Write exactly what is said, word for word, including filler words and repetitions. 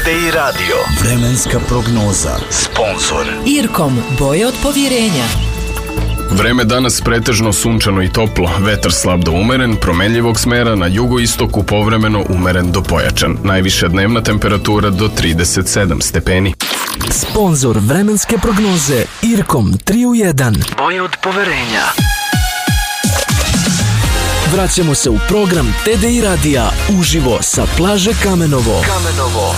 D I Radio. Vremenska prognoza. Sponzor Irkom, boje od povjerenja. Vreme danas pretežno sunčano i toplo, vetar slab do umeren, promenljivog smera, na jugoistoku povremeno umeren do pojačan. Najviša dnevna temperatura do trideset sedam stepeni. Sponzor vremenske prognoze Irkom tri u jedan. boje od poverenja. Vraćamo se u program T D I Radija uživo sa plaže Kamenovo. Kamenovo.